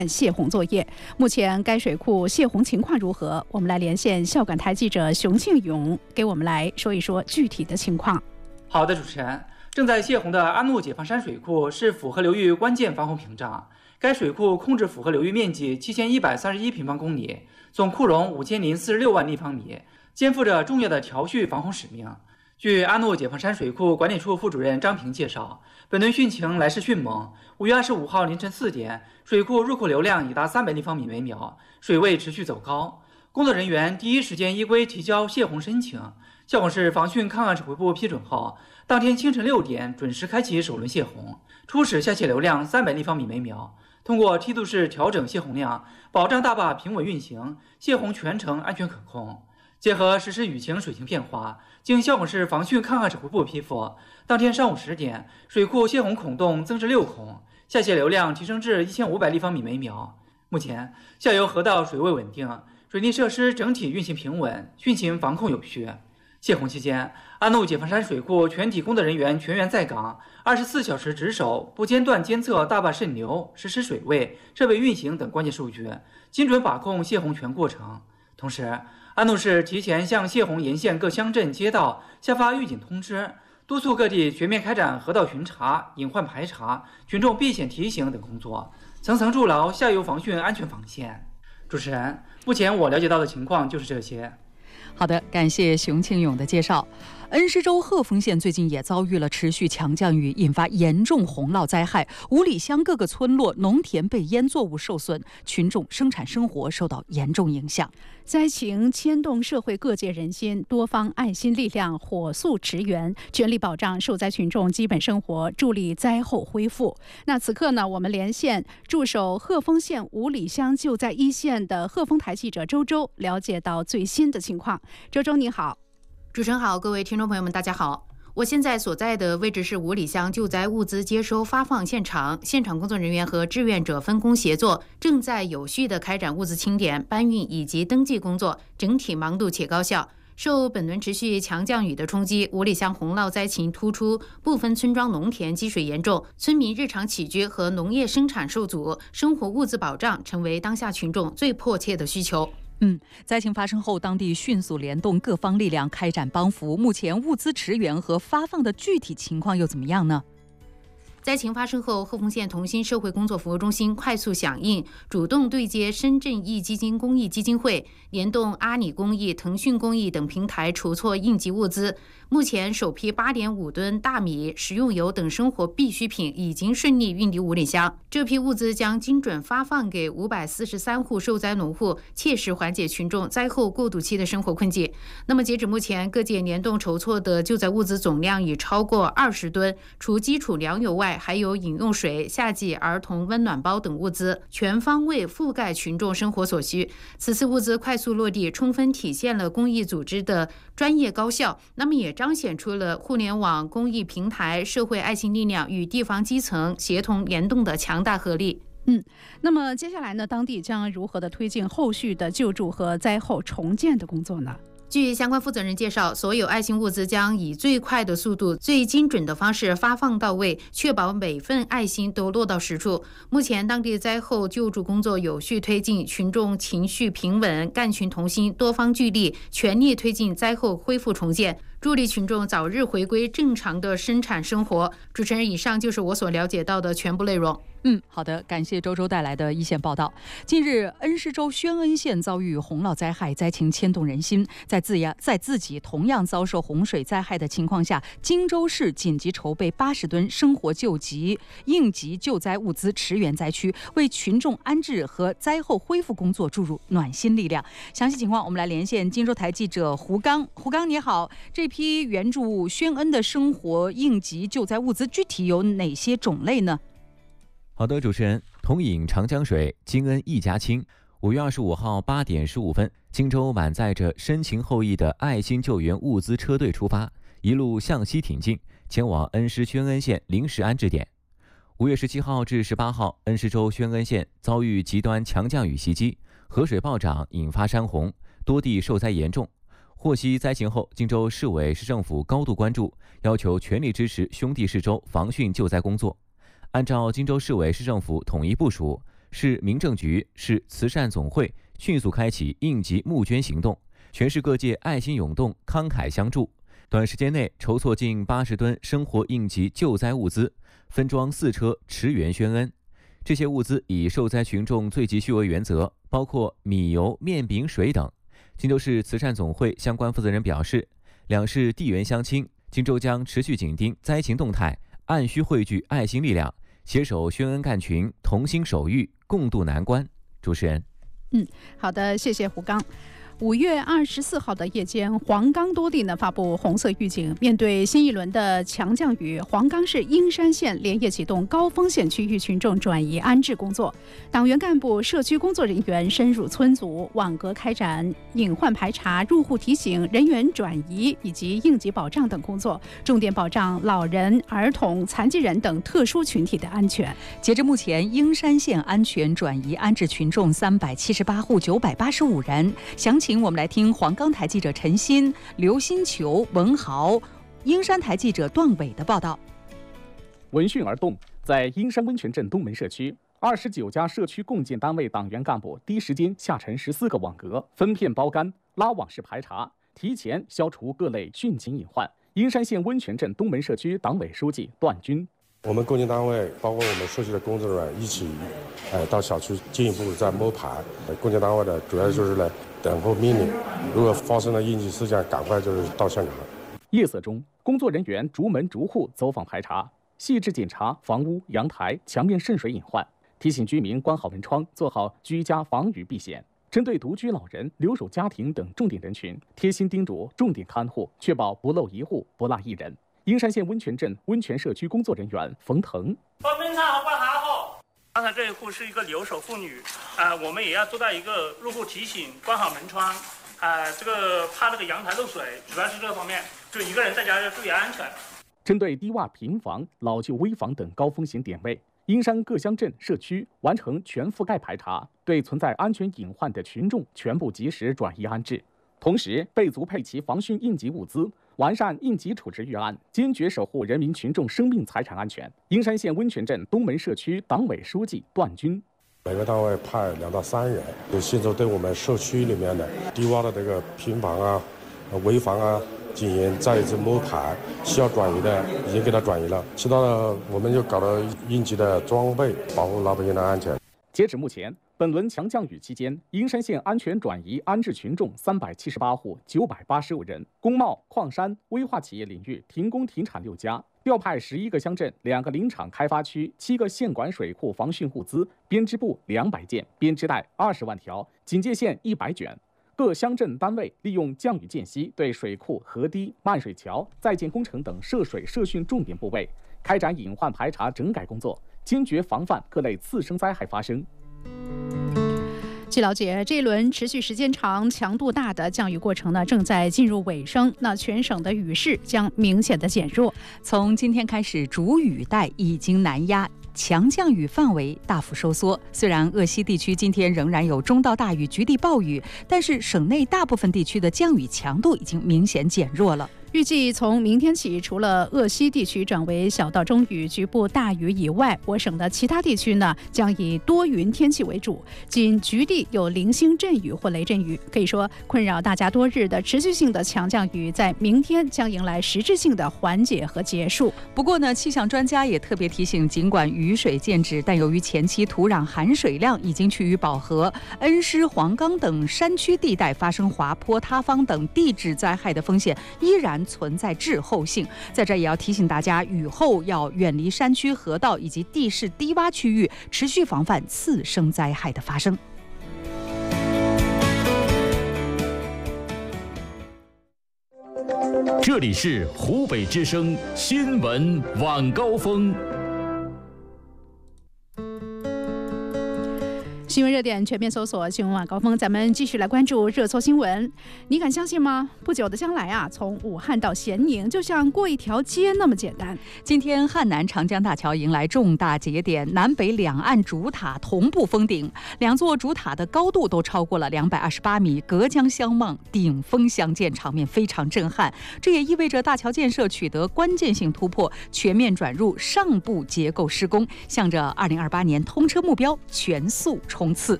泄洪作业。目前该水库泄洪情况如何？我们来连线孝感台记者熊庆勇，给我们来说一说具体的情况。 好的，主持人，正在泄洪的阿怒解放山水库是抚河流域关键防洪屏障。该水库控制抚河流域面积7131平方公里，总库容5046万立方米，肩负着重要的调蓄防洪使命。据阿怒解放山水库管理处副主任张平介绍，本轮汛情来势迅猛。5月25号凌晨4点，水库入库流量已达300立方米每秒，水位持续走高。工作人员第一时间依规提交泄洪申请。孝感市防汛抗旱指挥部批准后，当天清晨6点准时开启首轮泄洪，初始下泄流量300立方米每秒。通过梯度式调整泄洪量，保障大坝平稳运行，泄洪全程安全可控。结合实时雨情水情变化，经孝感市防汛抗旱指挥部批复，当天上午10点，水库泄洪孔洞增至6孔，下泄流量提升至1500立方米每秒。目前，下游河道水位稳定，水利设施整体运行平稳，汛情防控有序。泄洪期间，阿怒解放山水库全体工作人员全员在岗，24小时值守，不间断监测大坝渗流、实时水位、设备运行等关键数据，精准把控泄洪全过程。同时，阿怒市提前向泄洪沿线各乡镇街道下发预警通知，督促各地全面开展河道巡查、隐患排查、群众避险提醒等工作，层层筑牢下游防汛安全防线。主持人，目前我了解到的情况就是这些。 好的，感谢熊庆勇的介绍。恩施州鹤峰县最近也遭遇了持续强降雨，引发严重洪涝灾害，五里乡各个村落农田被淹，作物受损，群众生产生活受到严重影响。 灾情牵动社会各界人心，多方爱心力量火速驰援，全力保障受灾群众基本生活，助力灾后恢复。那此刻呢，我们连线驻守鹤峰县五里乡就在一线的鹤峰台记者周周，了解到最新的情况。周周你好。 主持人好，各位听众朋友们大家好。我现在所在的位置是五里乡救灾物资接收发放现场，现场工作人员和志愿者分工协作，正在有序地开展物资清点、搬运以及登记工作，整体忙碌且高效。受本轮持续强降雨的冲击，五里乡洪涝灾情突出，部分村庄农田积水严重，村民日常起居和农业生产受阻，生活物资保障成为当下群众最迫切的需求。 灾情发生后，当地迅速联动各方力量开展帮扶。目前物资驰援和发放的具体情况又怎么样呢？ 灾情发生后，鹤峰县同心社会工作服务中心快速响应，主动对接深圳义基金公益基金会，联动阿里公益、腾讯公益等平台筹措应急物资。目前，首批8.5吨大米、食用油等生活必需品已经顺利运抵五里乡。这批物资将精准发放给543户受灾农户，切实缓解群众灾后过渡期的生活困境。那么，截止目前，各界联动筹措的救灾物资总量已超过20吨，除基础粮油外，还有饮用水、夏季儿童温暖包等物资，全方位覆盖群众生活所需。此次物资快速落地，充分体现了公益组织的专业高效，那么也彰显出了互联网公益平台、社会爱心力量与地方基层协同联动的强大合力。 那么接下来呢，当地将如何的推进后续的救助和灾后重建的工作呢？ 据相关负责人介绍，所有爱心物资将以最快的速度、最精准的方式发放到位，确保每份爱心都落到实处。目前，当地灾后救助工作有序推进，群众情绪平稳，干群同心，多方聚力，全力推进灾后恢复重建，助力群众早日回归正常的生产生活。主持人，以上就是我所了解到的全部内容。 好的，感谢周周带来的一线报道。近日，恩施州宣恩县遭遇洪涝灾害，灾情牵动人心。在自己同样遭受洪水灾害的情况下，荆州市紧急筹备80吨生活应急救灾物资驰援灾区，为群众安置和灾后恢复工作注入暖心力量。详细情况，我们来连线荆州台记者胡刚。胡刚你好，这批援助宣恩的生活应急救灾物资具体有哪些种类呢？ 好的，主持人，同饮长江水，津恩一家亲。5月25号8点15分，荆州满载着深情厚谊的爱心救援物资车队出发，一路向西挺进，前往恩施宣恩县临时安置点。5月17号至18号，恩施州宣恩县遭遇极端强降雨袭击，河水暴涨，引发山洪，多地受灾严重。获悉灾情后，荆州市委市政府高度关注，要求全力支持兄弟市州防汛救灾工作。按照荆州市委市政府统一部署， 市民政局、市慈善总会迅速开启应急募捐行动，全市各界爱心涌动，慷慨相助。短时间内筹措近80吨生活应急救灾物资，分装4车驰援宣恩。这些物资以受灾群众最急需为原则，包括米油、面饼、水等。荆州市慈善总会相关负责人表示，两市地缘相亲，荆州将持续紧盯灾情动态，按需汇聚爱心力量，携手宣恩干群，同心守御，共度难关。主持人， 好的，谢谢胡刚。5月24号的夜间，黄冈多地发布红色预警。面对新一轮的强降雨，黄冈市英山县连夜启动高风险区域群众转移安置工作。党员干部、社区工作人员深入村组，网格开展隐患排查、入户提醒、人员转移以及应急保障等工作，重点保障老人、儿童、残疾人等特殊群体的安全。 截至目前，英山县安全转移安置群众378户985人。详情我们来听黄冈台记者陈鑫、刘新球、文豪、英山台记者段伟的报道。 闻讯而动，在英山温泉镇东门社区，29家社区共建单位党员干部第一时间下沉14个网格，分片包干，拉网式排查，提前消除各类汛情隐患。英山县温泉镇东门社区党委书记段军。 我们共建单位包括我们社区的工作人员一起，到小区进一步在摸排。共建单位的主要就是来等候命令，如果发生了应急事件，赶快就是到现场。 夜色中，工作人员逐门逐户走访排查，细致检查房屋、阳台、墙面渗水隐患，提醒居民关好门窗，做好居家防雨避险。针对独居老人、留守家庭等重点人群，贴心叮嘱重点看护，确保不漏一户，不落一人。英山县温泉镇温泉社区工作人员冯腾， 关门窗好关好。刚才这一户是一个留守妇女，我们也要做到一个入户提醒，关好门窗，这个怕那个阳台漏水，主要是这方面，就一个人在家要注意安全。 针对低洼平房、老旧危房等高风险点位，英山各乡镇社区完成全覆盖排查，对存在安全隐患的群众全部及时转移安置，同时备足配齐防汛应急物资。完善应急处置预案，坚决守护人民群众生命财产安全。英山县温泉镇东门社区党委书记段军， 每个单位派2到3人，就现在对我们社区里面的低洼的这个平房啊、危房啊进行再一次摸排，需要转移的已经给他转移了，其他的我们就搞了应急的装备，保护老百姓的安全。 截止目前，本轮强降雨期间，英山县安全转移安置群众378户985人，工贸、矿山、危化企业领域停工停产6家，调派11个乡镇、2个林场开发区、7个县管水库防汛物资，编织布200件，编织袋20万条，警戒线100卷。各乡镇单位利用降雨间隙，对水库、河堤、漫水桥、在建工程等涉水涉汛重点部位开展隐患排查整改工作，坚决防范各类次生灾害发生。 据了解，这一轮持续时间长、强度大的降雨过程正在进入尾声。那全省的雨势将明显的减弱。 从今天开始，主雨带已经南压，强降雨范围大幅收缩。虽然鄂西地区今天仍然有中到大雨、局地暴雨，但是省内大部分地区的降雨强度已经明显减弱了。 预计从明天起，除了鄂西地区转为小到中雨、局部大雨以外，我省的其他地区将以多云天气为主，仅局地有零星阵雨或雷阵雨。可以说，困扰大家多日的持续性的强降雨，在明天将迎来实质性的缓解和结束。 不过气象专家也特别提醒，尽管雨水渐止，但由于前期土壤含水量已经趋于饱和，恩施、黄冈等山区地带发生滑坡、塌方等地质灾害的风险依然存在滞后性。在这也要提醒大家，雨后要远离山区、河道以及地势低洼区域，持续防范次生灾害的发生。 这里是湖北之声新闻晚高峰。 新闻热点全面搜索新闻晚高峰，咱们继续来关注热搜新闻。你敢相信吗？不久的将来啊，从武汉到咸宁就像过一条街那么简单。 今天汉南长江大桥迎来重大节点，南北两岸主塔同步封顶，两座主塔的高度都超过了228米，隔江相望，顶峰相见，场面非常震撼。这也意味着大桥建设取得关键性突破，全面转入上部结构施工，向着2028年通车目标全速冲刺。